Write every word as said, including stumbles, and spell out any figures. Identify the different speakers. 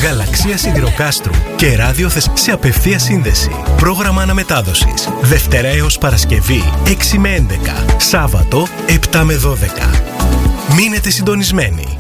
Speaker 1: Γαλαξία Σιδηροκάστρου και ράδιοθες σε απευθεία σύνδεση. Πρόγραμμα αναμετάδοσης Δευτέρα έως Παρασκευή έξι με έντεκα, Σάββατο επτά με δώδεκα. Μείνετε συντονισμένοι.